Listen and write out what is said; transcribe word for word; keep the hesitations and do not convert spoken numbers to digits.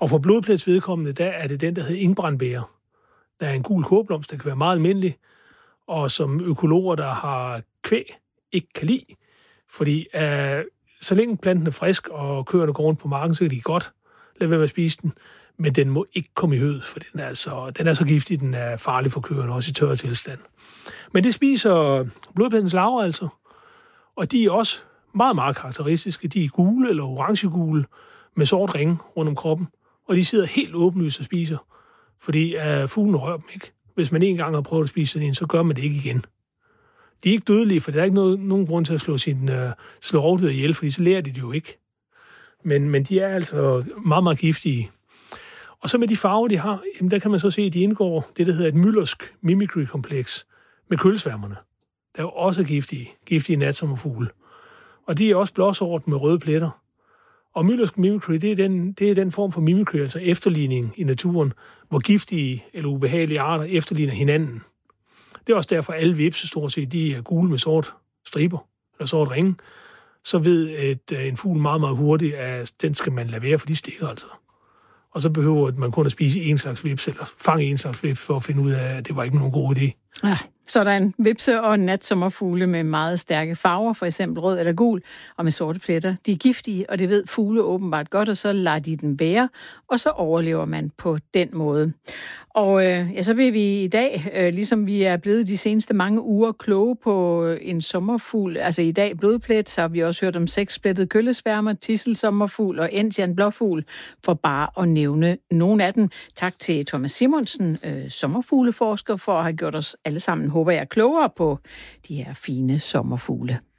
Og for blodplets vedkommende, der er det den, der hedder ingbrandbæger. Der er en gul kogeblomst, der kan være meget almindelig, og som økologer, der har kvæg, ikke kan lide. Fordi uh, så længe planten er frisk, og køerne går rundt på marken, så kan de godt lade være med at spise den. Men den må ikke komme i hød, for den er, altså, den er så giftig, den er farlig for køerne, også i tørre tilstand. Men det spiser blodplettens larver altså, og de er også meget, meget karakteristiske. De er gule eller orangegule med sort ringe rundt om kroppen, og de sidder helt åbenlyst og spiser, fordi uh, fuglen rører dem ikke. Hvis man en gang har prøvet at spise sådan en, så gør man det ikke igen. De er ikke dødelige, for der er ikke noget, nogen grund til at slå, sin, uh, slå rovdyr ihjel, fordi så lærer de det jo ikke. Men, men de er altså meget, meget giftige. Og så med de farver, de har, jamen der kan man så se, at de indgår det, der hedder et müllersk mimicry-kompleks med kølsværmerne. Der er jo også giftige, giftige natsommerfugle. Og de er også blåsort med røde pletter. Og müllersk mimicry, det er, den, det er den form for mimicry, altså efterligning i naturen, hvor giftige eller ubehagelige arter efterligner hinanden. Det er også derfor, alle vipse stort set, de er gule med sort striber, eller sort ringe. Så ved et, en fugl meget, meget hurtigt, at den skal man lade være, for de stikker altså. Og så behøver man kun at spise en slags vips, eller fange en slags vips, for at finde ud af, at det var ikke nogen god idé. Ja, så er der en vipse og en natsommerfugle med meget stærke farver, for eksempel rød eller gul, og med sorte pletter. De er giftige, og det ved fugle åbenbart godt, og så lader de den være, og så overlever man på den måde. Og øh, ja, så vil vi i dag, øh, ligesom vi er blevet de seneste mange uger, kloge på en sommerfugl. Altså i dag blodplet, så har vi også hørt om seksplettet køllesværmer, tidselsommerfugl og Indian blåfugl, for bare at nævne nogle af dem. Tak til Thomas Simonsen, øh, sommerfugleforsker, for at have gjort os alle sammen, håber jeg, klogere på de her fine sommerfugle.